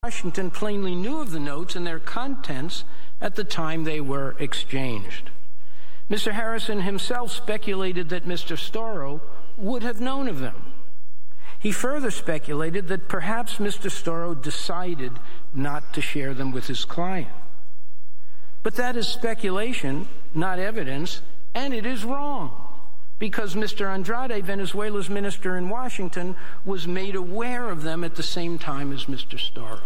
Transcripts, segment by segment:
Washington plainly knew of the notes and their contents at the time they were exchanged. Mr. Harrison himself speculated that Mr. Storrow would have known of them. He further speculated that perhaps Mr. Storrow decided not to share them with his client. But that is speculation, not evidence, and it is wrong, because Mr. Andrade, Venezuela's minister in Washington, was made aware of them at the same time as Mr. Storrow.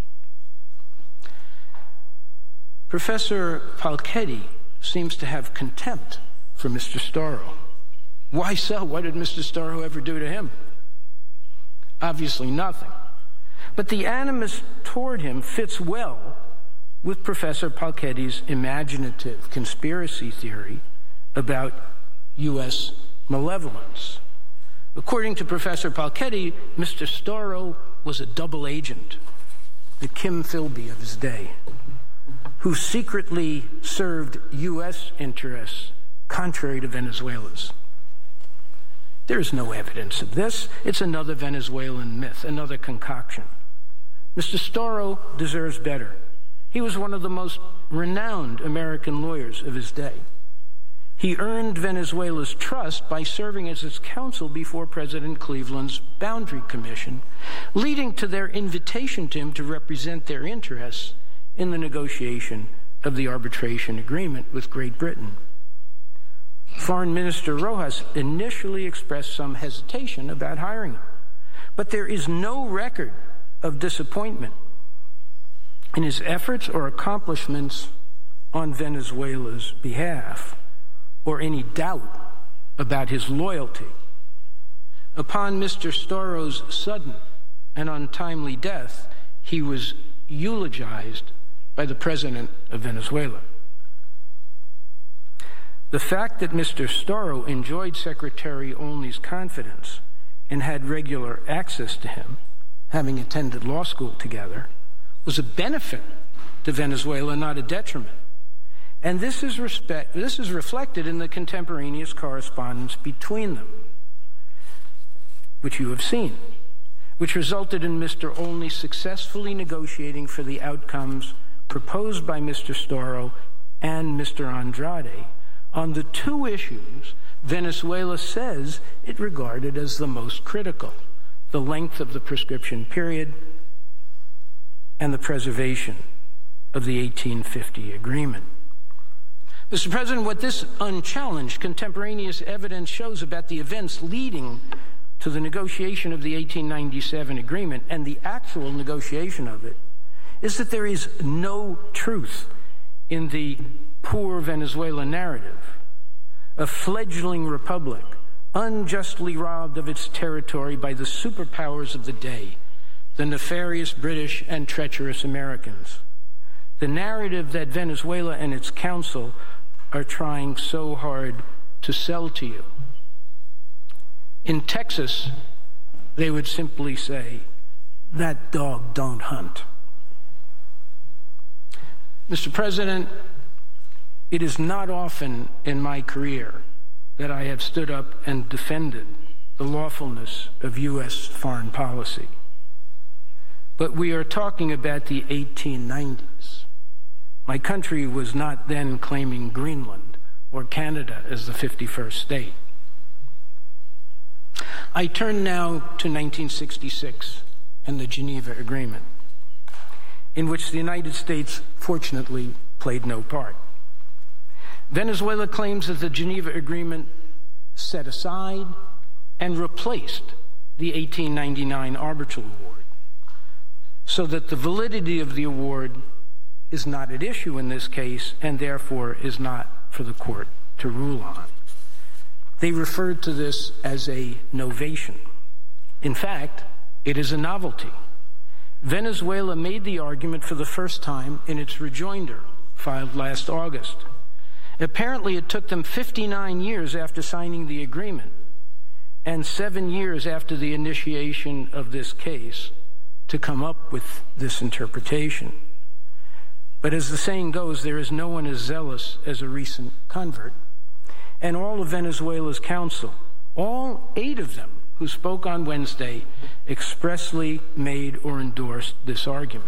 Professor Palchetti seems to have contempt for Mr. Storrow. Why so? What did Mr. Storrow ever do to him? Obviously nothing. But the animus toward him fits well with Professor Palchetti's imaginative conspiracy theory about U.S. malevolence. According to Professor Palchetti, Mr. Storrow was a double agent, the Kim Philby of his day, who secretly served U.S. interests contrary to Venezuela's. There is no evidence of this. It's another Venezuelan myth, another concoction. Mr. Storrow deserves better. He was one of the most renowned American lawyers of his day. He earned Venezuela's trust by serving as its counsel before President Cleveland's Boundary Commission, leading to their invitation to him to represent their interests in the negotiation of the arbitration agreement with Great Britain. Foreign Minister Rojas initially expressed some hesitation about hiring him, but there is no record of disappointment in his efforts or accomplishments on Venezuela's behalf, or any doubt about his loyalty. Upon Mr. Storrow's sudden and untimely death, he was eulogized by the President of Venezuela. The fact that Mr. Storrow enjoyed Secretary Olney's confidence and had regular access to him, having attended law school together, was a benefit to Venezuela, not a detriment. And this is reflected in the contemporaneous correspondence between them, which you have seen, which resulted in Mr. Olney successfully negotiating for the outcomes proposed by Mr. Storrow and Mr. Andrade on the two issues Venezuela says it regarded as the most critical: the length of the prescription period and the preservation of the 1850 agreement. Mr. President, what this unchallenged contemporaneous evidence shows about the events leading to the negotiation of the 1897 agreement and the actual negotiation of it is that there is no truth in the poor Venezuela narrative. A fledgling republic, unjustly robbed of its territory by the superpowers of the day, the nefarious British and treacherous Americans. The narrative that Venezuela and its council are trying so hard to sell to you. In Texas, they would simply say, "That dog don't hunt." Mr. President, it is not often in my career that I have stood up and defended the lawfulness of U.S. foreign policy. But we are talking about the 1890s. My country was not then claiming Greenland or Canada as the 51st state. I turn now to 1966 and the Geneva Agreement, in which the United States, fortunately, played no part. Venezuela claims that the Geneva Agreement set aside and replaced the 1899 arbitral award, so that the validity of the award is not at issue in this case and therefore is not for the court to rule on. They referred to this as a novation. In fact, it is a novelty. Venezuela made the argument for the first time in its rejoinder, filed last August. Apparently, it took them 59 years after signing the agreement and 7 years after the initiation of this case to come up with this interpretation. But as the saying goes, there is no one as zealous as a recent convert. And all of Venezuela's counsel, all 8 of them who spoke on Wednesday, expressly made or endorsed this argument.